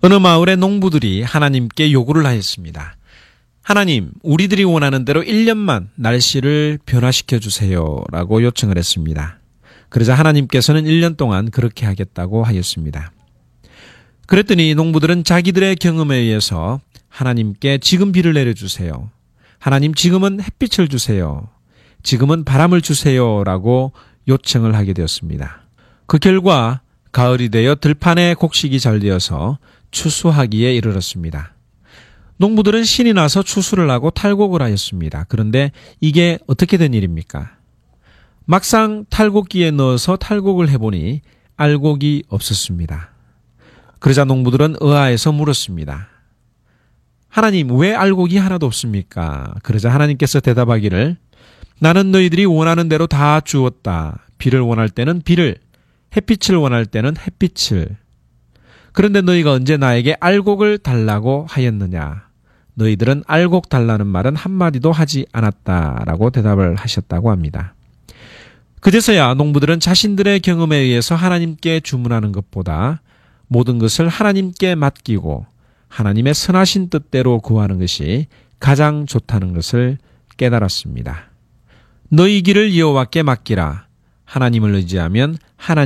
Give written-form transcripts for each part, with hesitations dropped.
어느 마을의 농부들이 하나님께 요구를 하였습니다. 하나님, 우리들이 원하는 대로 1년만 날씨를 변화시켜 주세요 라고 요청을 했습니다. 그러자 하나님께서는 1년 동안 그렇게 하겠다고 하였습니다. 그랬더니 농부들은 자기들의 경험에 의해서 하나님께 지금 비를 내려주세요. 하나님, 지금은 햇빛을 주세요. 지금은 바람을 주세요 라고 요청을 하게 되었습니다. 그 결과 가을이 되어 들판에 곡식이 잘 되어서 추수하기에 이르렀습니다. 농부들은 신이 나서 추수를 하고 탈곡을 하였습니다. 그런데 이게 어떻게 된 일입니까? 막상 탈곡기에 넣어서 탈곡을 해보니 알곡이 없었습니다. 그러자 농부들은 의아해서 물었습니다. 하나님, 왜 알곡이 하나도 없습니까? 그러자 하나님께서 대답하기를, 나는 너희들이 원하는 대로 다 주었다. 비를 원할 때는 비를, 햇빛을 원할 때는 햇빛을. 그런데 너희가 언제 나에게 알곡을 달라고 하였느냐? 너희들은 알곡 달라는 말은 한마디도 하지 않았다라고 대답을 하셨다고 합니다. 그제서야 농부들은 자신들의 경험에 의해서 하나님께 주문하는 것보다 모든 것을 하나님께 맡기고 하나님의 선하신 뜻대로 구하는 것이 가장 좋다는 것을 깨달았습니다. 너희 길을 여호와께 맡기라. 하나님을 의지하면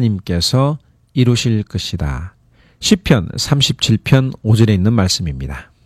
하나님께서 이루실 것이다. 시편 37편 5절에 있는 말씀입니다.